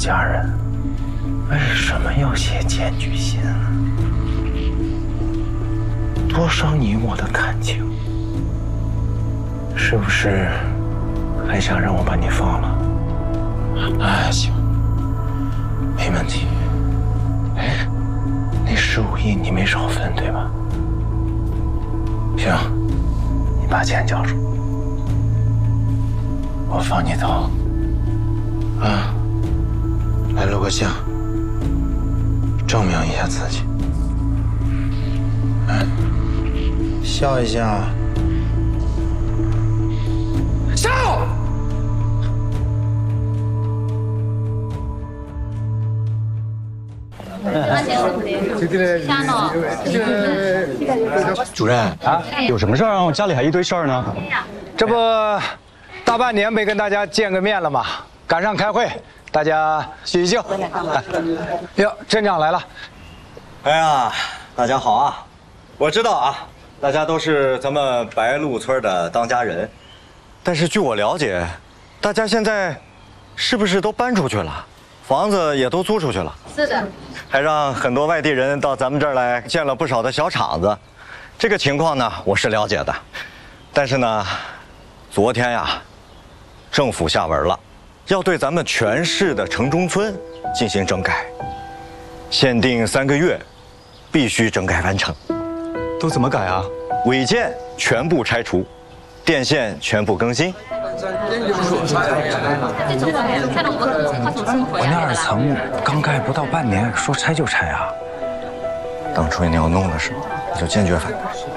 家人，为什么要写检举信啊？多伤你我的感情，是不是还想让我把你放了？哎，行，没问题。哎，那15亿你没少分对吧？行，你把钱交出，我放你走。啊，来录个像，证明一下自己。哎，笑一下。笑。 主任啊，有什么事儿啊？家里还一堆事儿呢。 这不，大半年没跟大家见个面了嘛，赶上开会，大家叙叙旧。哟，镇长来了。 哎呀，大家好啊！我知道啊，大家都是咱们白鹿村的当家人，但是据我了解，大家现在是不是都搬出去了？房子也都租出去了。 是的。 还让很多外地人到咱们这儿来建了不少的小厂子，这个情况呢，我是了解的。但是呢，昨天呀，政府下文了，要对咱们全市的城中村进行整改，限定3个月，必须整改完成。 都怎么改啊？ 违建全部拆除，电线全部更新。 我那2层刚盖不到半年，说拆就拆啊！ 当初你要弄的时候，我就坚决反对。